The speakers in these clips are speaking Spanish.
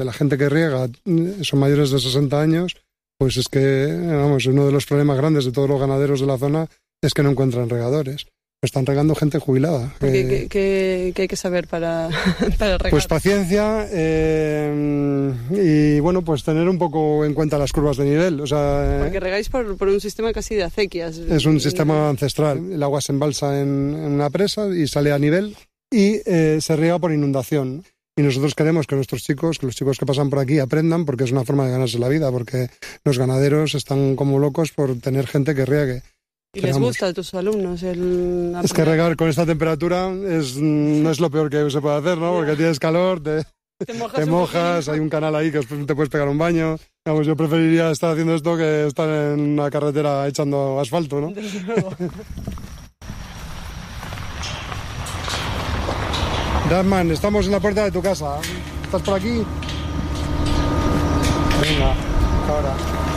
La gente que riega son mayores de 60 años, pues es que, vamos, uno de los problemas grandes de todos los ganaderos de la zona es que no encuentran regadores. Están regando gente jubilada. ¿Qué hay que saber para regar? Pues paciencia y, bueno, pues tener un poco en cuenta las curvas de nivel. O sea, porque regáis por un sistema casi de acequias. Es un sistema ancestral. El agua se embalsa en una presa y sale a nivel y se riega por inundación. Y nosotros queremos que nuestros chicos, que los chicos que pasan por aquí aprendan, porque es una forma de ganarse la vida, porque los ganaderos están como locos por tener gente que riegue. ¿Y les gusta a tus alumnos Es que regar con esta temperatura no es lo peor que se puede hacer, ¿no? Porque tienes calor, te mojas, hay un canal ahí que te puedes pegar un baño. Vamos, yo preferiría estar haciendo esto que estar en una carretera echando asfalto, ¿no? Desde luego. Dasman, estamos en la puerta de tu casa. ¿Estás por aquí? Venga, ahora.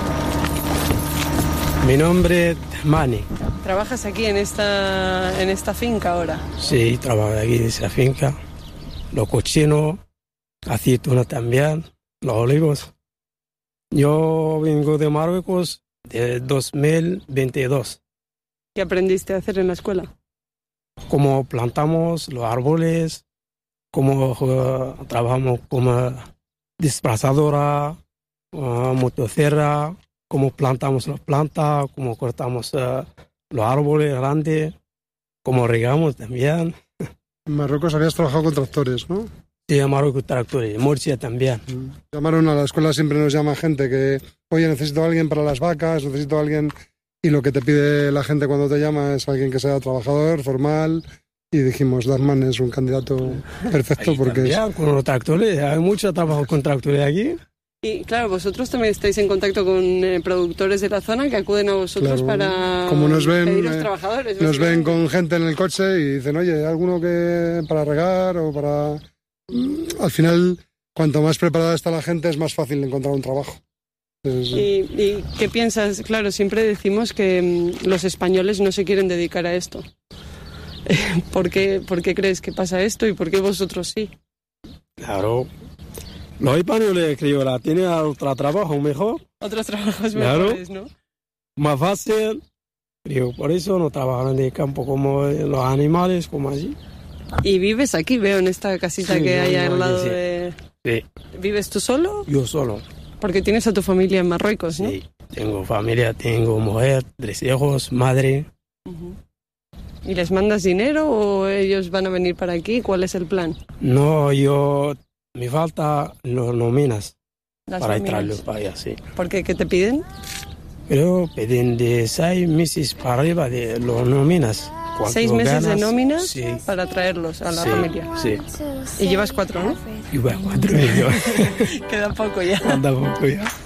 Mi nombre es Mani. ¿Trabajas aquí en esta finca ahora? Sí, trabajo aquí en esa finca. Los cochinos, aceituna también, los olivos. Yo vengo de Marruecos de 2022. ¿Qué aprendiste a hacer en la escuela? Cómo plantamos los árboles, cómo trabajamos como desplazadora, motosierra, cómo plantamos las plantas, cómo cortamos los árboles grandes, cómo regamos también. En Marruecos habías trabajado con tractores, ¿no? Sí, en Marruecos tractores, en Murcia también. Llamaron a la escuela, siempre nos llama gente que, oye, necesito a alguien para las vacas, necesito a alguien... Y lo que te pide la gente cuando te llama es alguien que sea trabajador, formal. Y dijimos, Dasman es un candidato perfecto Ahí porque también, con los tractores, hay mucho trabajo con tractores aquí. Y claro, vosotros también estáis en contacto con productores de la zona que acuden a vosotros para como nos ven, pediros trabajadores. Nos ven con gente en el coche y dicen, oye, ¿hay alguno que para regar o para...? Al final, cuanto más preparada está la gente, es más fácil encontrar un trabajo. ¿Y qué piensas? Claro, siempre decimos que los españoles no se quieren dedicar a esto. ¿Por qué crees que pasa esto y por qué vosotros sí? Claro. Los españoles, creo, tienen otro trabajo mejor. Otros trabajos Claro. mejores, ¿no? Más fácil. Creo, por eso no trabajan en el campo como los animales, como allí. ¿Y vives aquí? Veo en esta casita que hay al lado sí. de... Sí, ¿Vives tú solo? yo solo. Porque tienes a tu familia en Marruecos, ¿no? Sí, tengo familia, tengo mujer, 3 hijos, madre. Uh-huh. ¿Y les mandas dinero o ellos van a venir para aquí? ¿Cuál es el plan? No, me falta los nóminas Las para nóminas. traerlos para allá, sí. ¿Por qué? ¿Qué te piden? Pero piden de 6 meses para arriba de los nóminas. 6 meses de nóminas sí. para traerlos a la Sí, familia. sí. Y llevas 4, ¿no? Y bueno, 4 millones. Queda poco ya. Anda poco ya.